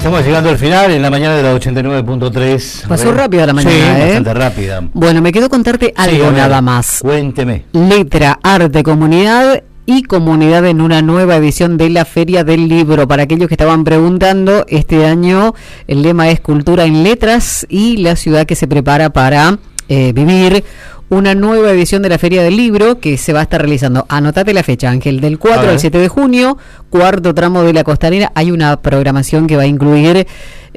Estamos llegando al final en la mañana de la 89.3. Pasó rápido la mañana, sí, bastante rápida. Bueno, me quedó contarte algo nada más. Cuénteme. Letra, arte, comunidad y comunidad en una nueva edición de la Feria del Libro. Para aquellos que estaban preguntando, este año el lema es Cultura en Letras y la ciudad que se prepara para vivir una nueva edición de la Feria del Libro que se va a estar realizando. Anotate la fecha, Ángel, del 4 al 7 de junio, cuarto tramo de la Costanera. Hay una programación que va a incluir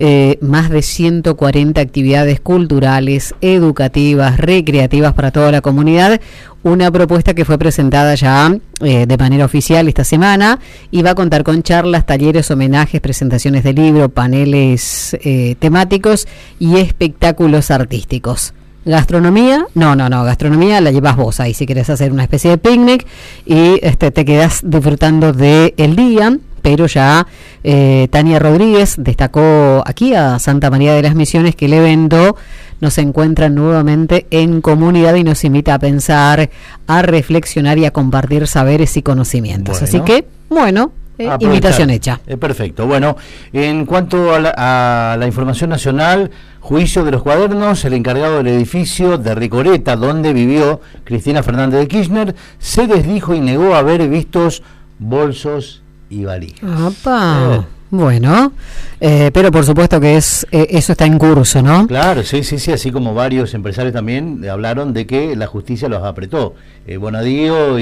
más de 140 actividades culturales, educativas, recreativas para toda la comunidad. Una propuesta que fue presentada ya de manera oficial esta semana y va a contar con charlas, talleres, homenajes, presentaciones de libro, paneles temáticos y espectáculos artísticos. Gastronomía, no, gastronomía la llevas vos ahí si querés hacer una especie de picnic y te quedás disfrutando del día, pero ya Tania Rodríguez destacó aquí a Santa María de las Misiones que el evento nos encuentra nuevamente en comunidad y nos invita a pensar, a reflexionar y a compartir saberes y conocimientos. Bueno. Así que, bueno, invitación hecha. Perfecto. Bueno, en cuanto a la información nacional, juicio de los cuadernos, el encargado del edificio de Recoleta, donde vivió Cristina Fernández de Kirchner, se desdijo y negó haber visto bolsos y valijas. ¡Apa! Bueno, pero por supuesto que eso está en curso, ¿no? Claro, sí, así como varios empresarios también hablaron de que la justicia los apretó. Bonadío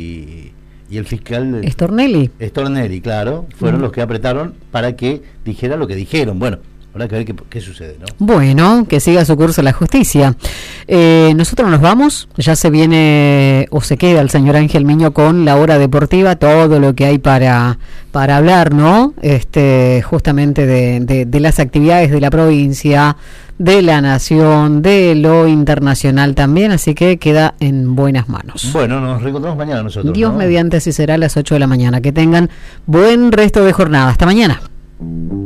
y el fiscal Stornelli, claro, fueron los que apretaron para que dijera lo que dijeron. Bueno, habrá que ver qué sucede, ¿no? Bueno, que siga su curso la justicia. Nosotros nos vamos, ya se viene o se queda el señor Ángel Miño con la hora deportiva, todo lo que hay para hablar, ¿no? Justamente de las actividades de la provincia, de la nación, de lo internacional también, así que queda en buenas manos. Bueno, nos reencontramos mañana nosotros. Dios mediante, si será a las 8 de la mañana. Que tengan buen resto de jornada. Hasta mañana.